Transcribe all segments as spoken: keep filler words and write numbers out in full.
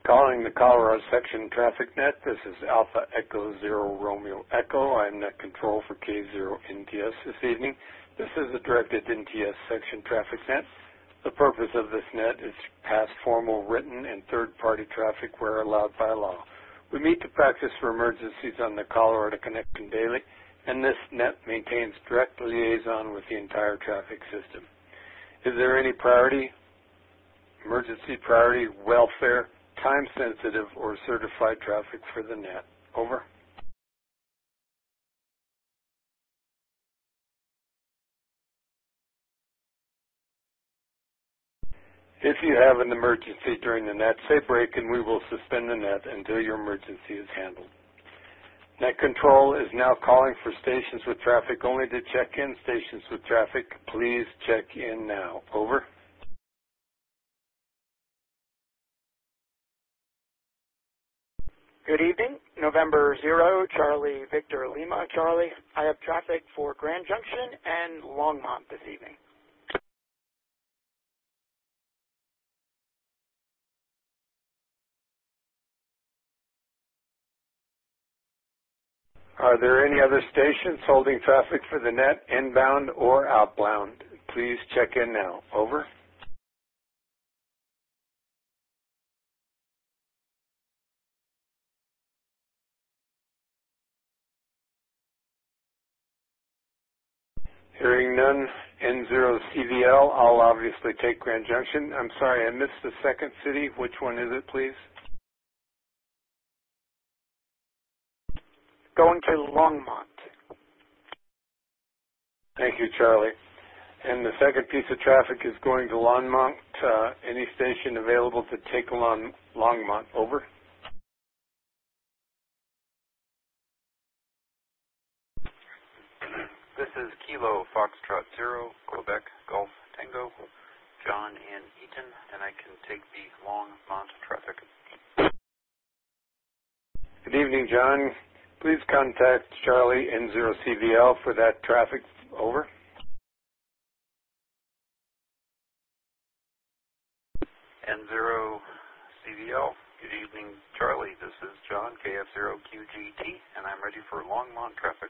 Calling the Colorado Section Traffic Net. This is Alpha Echo Zero Romeo Echo. I'm Net Control for K zero N T S this evening. This is a directed N T S Section Traffic Net. The purpose of this net is to pass formal written and third-party traffic where allowed by law. We meet to practice for emergencies on the Colorado Connection daily, and this net maintains direct liaison with the entire traffic system. Is there any priority, emergency priority, welfare, time-sensitive, or certified traffic for the net? Over. If you have an emergency during the net, say break and we will suspend the net until your emergency is handled. Net Control is now calling for stations with traffic only to check in. Stations with traffic, please check in now. Over. Good evening, November zero, Charlie, Victor, Lima, Charlie. I have traffic for Grand Junction and Longmont this evening. Are there any other stations holding traffic for the net, inbound or outbound? Please check in now. Over. Hearing none, N zero C V L, I'll obviously take Grand Junction. I'm sorry, I missed the second city. Which one is it, please? Going to Longmont. Thank you, Charlie. And the second piece of traffic is going to Longmont. Uh, any station available to take along Longmont? Over. This is Kilo Foxtrot Zero, Quebec Golf Tango, John in Eaton, and I can take the Longmont traffic. Good evening, John. Please contact Charlie N zero C V L for that traffic. Over. N zero C V L, good evening, Charlie. This is John, K F zero Q G T, and I'm ready for Longmont traffic.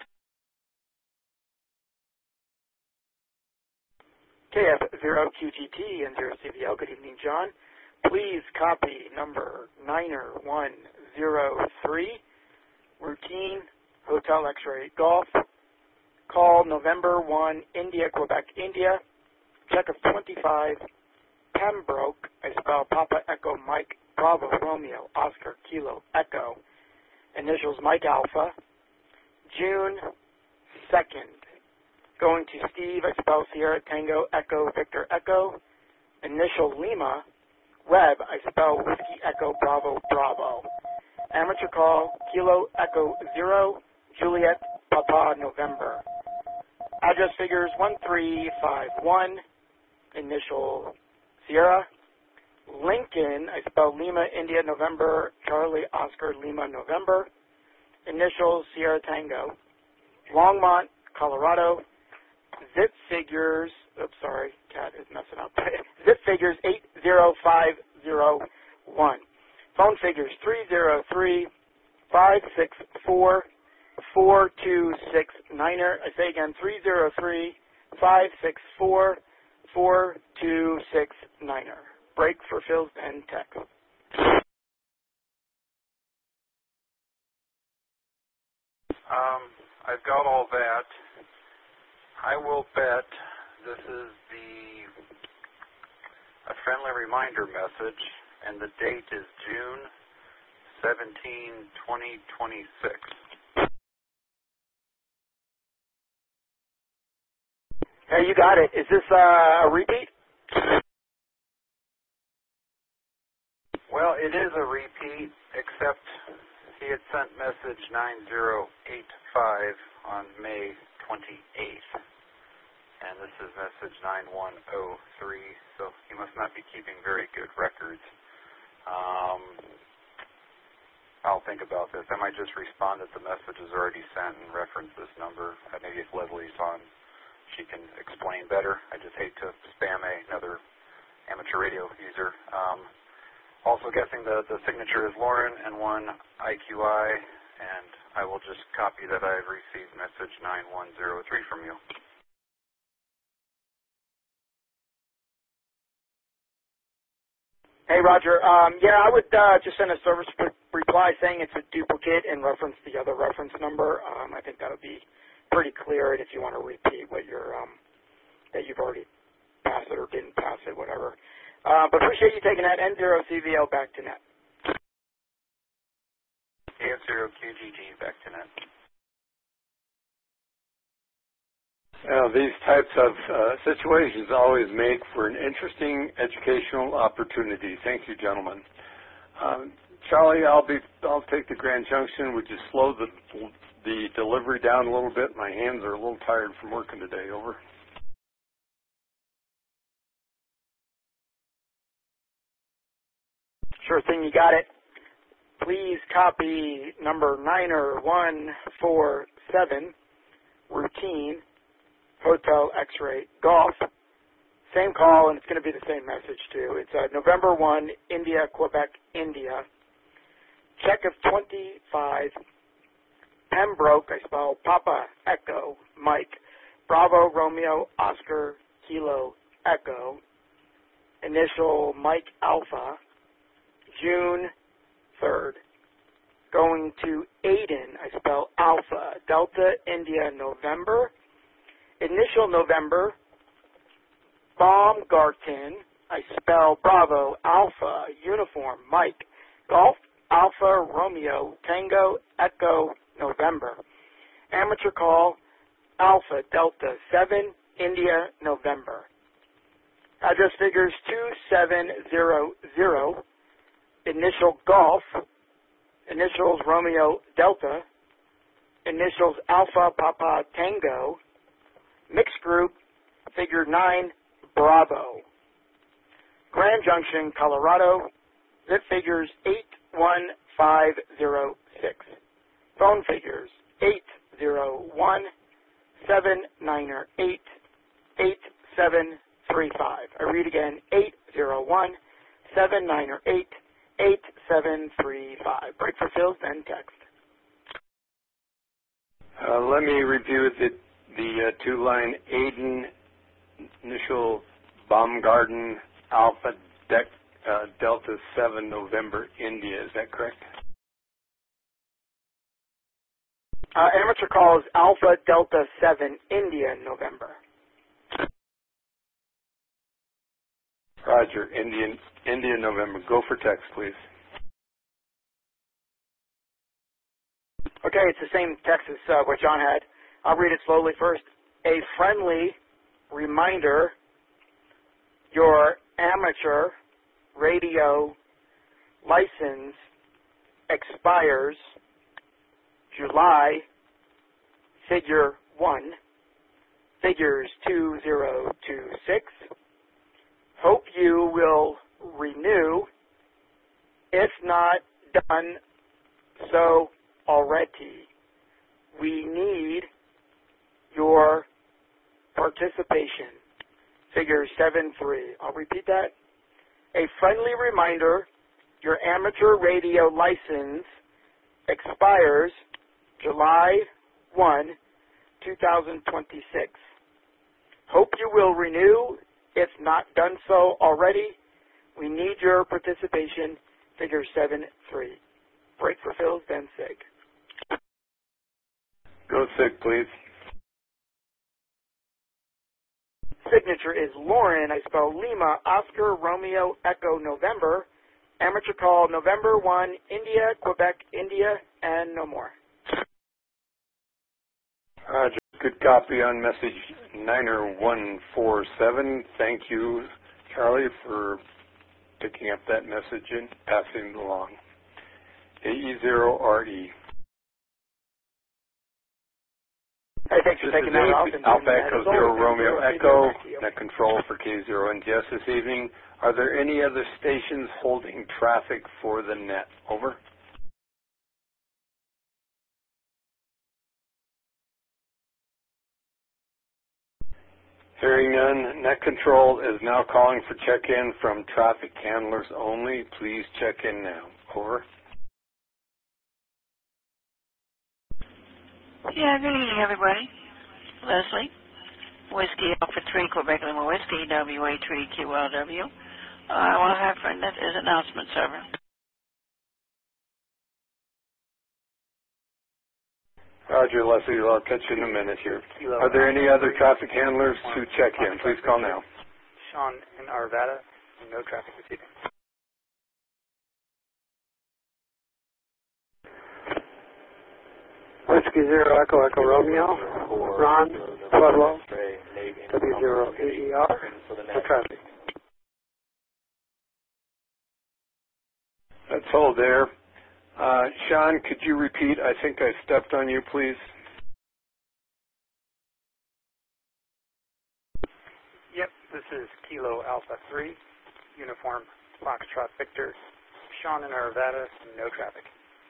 K F zero Q G T and zero C V L, good evening, John. Please copy number niner one zero three, routine, Hotel X-ray Golf. Call November first, India, Quebec, India. Check of twenty-five, Pembroke, I spell Papa Echo Mike Bravo Romeo Oscar Kilo Echo. Initials Mike Alpha. June second. Going to Steve, I spell Sierra Tango Echo Victor Echo. Initial Lima. Web, I spell Whiskey Echo Bravo Bravo. Amateur call, Kilo Echo Zero, Juliet Papa November. Address figures one three five one. Initial Sierra. Lincoln, I spell Lima India November, Charlie Oscar Lima November. Initial Sierra Tango. Longmont, Colorado. Zip figures, oops, sorry, cat is messing up. Zip figures eight zero five zero one. Phone figures three zero three, five six four, four two six nine. I say again, three zero three, five six four, four two six nine. Break for fills and text. Um, I've got all that. I will bet this is the a friendly reminder message, and the date is June seventeenth, twenty twenty-six. Hey, you got it. Is this uh, a repeat? Well, it is a repeat, except he had sent message nine zero eight five on May twenty-eighth. And this is message nine one oh three, so he must not be keeping very good records. Um, I'll think about this. I might just respond that the message is already sent and reference this number. Uh, maybe if Leslie's on, she can explain better. I just hate to spam a, another amateur radio user. Um, Also guessing the, the signature is Lauren and one I Q I, and I will just copy that I've received message nine one zero three from you. Hey, Roger. Um, yeah, I would uh, just send a service re reply saying it's a duplicate and reference the other reference number. Um, I think that would be pretty clear. And if you want to repeat what you're, um, that you've already passed it or didn't pass it, whatever. Uh, but appreciate you taking that N zero C V L back to net. A F zero Q G G back to net. Uh, these types of uh, situations always make for an interesting educational opportunity. Thank you, gentlemen. Um, Charlie, I'll be I'll take the Grand Junction. Would you slow the the delivery down a little bit? My hands are a little tired from working today. Over. Sure thing, you got it. Please copy number niner one four seven, routine, Hotel X-Ray Golf. Same call, and it's going to be the same message, too. It's uh, November first, India, Quebec, India. Check of twenty-five, Pembroke, I spell Papa, Echo, Mike, Bravo, Romeo, Oscar, Kilo, Echo. Initial Mike Alpha, June third. Going to Aiden, I spell Alpha, Delta, India, November. Initial November, Baumgarten, I spell Bravo, Alpha, Uniform, Mike, Golf, Alpha, Romeo, Tango, Echo, November. Amateur call, Alpha, Delta, seven, India, November. Address figures two seven zero zero. Initial Golf, initials Romeo, Delta, initials Alpha, Papa, Tango, mixed group, figure nine, Bravo. Grand Junction, Colorado, zip figures eight one five zero six. Phone figures eight zero one, seven nine eight, eight seven three five. I read again, eight zero one, seven nine eight, eight seven three five. Break for fills, then text. Uh, let me review the, the uh, two-line Aiden, initial Baumgarten, Alpha, Dec, uh, Delta seven, November, India. Is that correct? Uh, amateur calls Alpha, Delta seven, India, November. Roger. Indian, India, November. Go for text, please. Okay, it's the same text as uh, what John had. I'll read it slowly first. A friendly reminder, your amateur radio license expires July, figure one, figures two zero two six. Hope you will renew, if not done so already. We need your participation. Figure seven three. I'll repeat that. A friendly reminder, your amateur radio license expires July first, two thousand twenty-six. Hope you will renew, if not done so already. We need your participation. Figure seven three. Break for fills, then SIG. Go SIG, please. Signature is Lauren. I spell Lima, Oscar, Romeo, Echo, November. Amateur call November first, India, Quebec, India, and no more. Roger. Good copy on message niner one four seven. Thank you, Charlie, for picking up that message and passing it along. A E zero R E. Hey, thanks for This taking is that off. Alpha Echo Zero Romeo Echo, net control for K zero N T S this evening. Are there any other stations holding traffic for the net? Over. Hearing none, Net Control is now calling for check-in from traffic handlers only. Please check in now. Over. Yeah, good evening, everybody. Leslie, Whiskey Alpha three, Quebec Lima Whiskey, W A three Q L W. Uh, I want to have for net is announcement server. Roger, Leslie. I'll catch you in a minute here. Are there any other traffic handlers to check in? Please call now. Sean in Arvada, no traffic this evening. Whiskey Zero Echo Echo Romeo, Ron, Pueblo, W zero E E R, no traffic. Let's hold there. Uh, Sean, could you repeat? I think I stepped on you, please. Yep, this is Kilo Alpha three, Uniform Foxtrot Victor, Sean in Arvada, no traffic.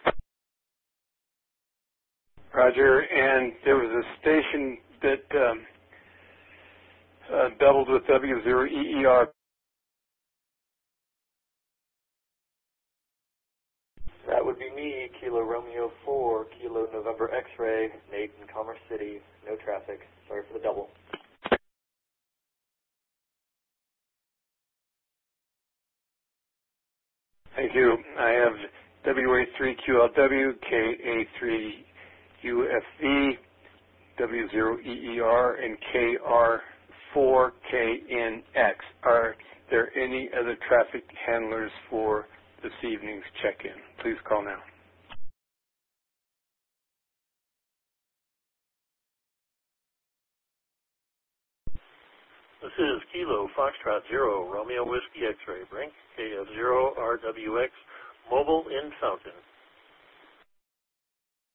Roger, and there was a station that um, uh, doubled with W zero E E R. That would be me, Kilo Romeo four, Kilo November X-Ray, Nate in Commerce City, no traffic. Sorry for the double. Thank you. I have W A three Q L W, K A three U F V, W zero E E R, and K R four K N X. Are there any other traffic handlers for this evening's check-in? Please call now. This is Kilo Foxtrot Zero, Romeo Whiskey X-Ray, Brink, K F zero R W X, mobile in Fountain.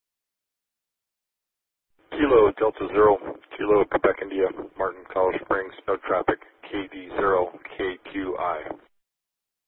Kilo Delta Zero, Kilo Quebec India, Martin, Colorado Springs,